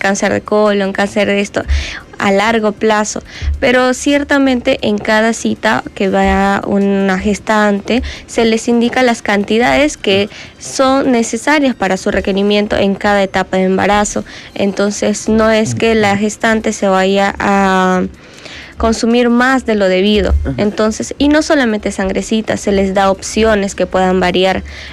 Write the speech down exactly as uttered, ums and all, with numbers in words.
cáncer de colon, cáncer de esto, a largo plazo, pero ciertamente en cada cita que va una gestante se les indica las cantidades que son necesarias para su requerimiento en cada etapa de embarazo. Entonces no es que la gestante se vaya a consumir más de lo debido. Entonces, y no solamente sangrecita, se les da opciones que puedan variar